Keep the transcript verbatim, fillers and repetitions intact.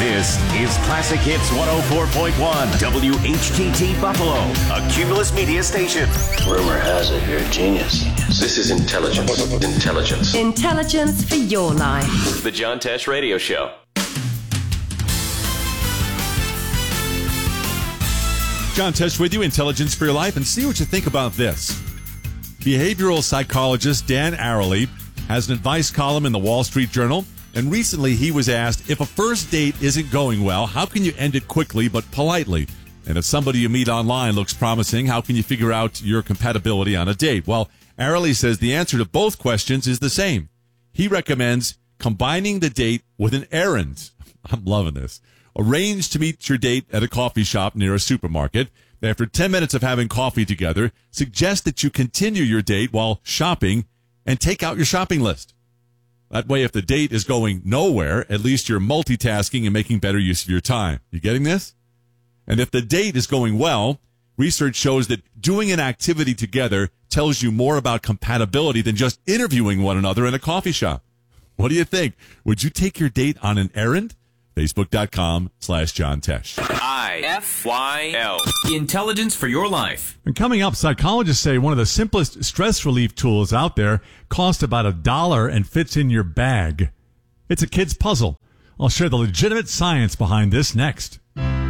This is Classic Hits one oh four point one, W H T T Buffalo, a Cumulus Media station. Rumor has it you're a genius. This is intelligence. Intelligence. Intelligence for your life. The John Tesh Radio Show. John Tesh with you, Intelligence for Your Life, and see what you think about this. Behavioral psychologist Dan Ariely has an advice column in the Wall Street Journal, and recently he was asked, if a first date isn't going well, how can you end it quickly but politely? And if somebody you meet online looks promising, how can you figure out your compatibility on a date? Well, Ariely says the answer to both questions is the same. He recommends combining the date with an errand. I'm loving this. Arrange to meet your date at a coffee shop near a supermarket. After ten minutes of having coffee together, suggest that you continue your date while shopping and take out your shopping list. That way, if the date is going nowhere, at least you're multitasking and making better use of your time. You getting this? And if the date is going well, research shows that doing an activity together tells you more about compatibility than just interviewing one another in a coffee shop. What do you think? Would you take your date on an errand? Facebook.com slash John Tesh. I F Y L. Intelligence for your life. And coming up, psychologists say one of the simplest stress relief tools out there costs about a dollar and fits in your bag. It's a kid's puzzle. I'll share the legitimate science behind this next.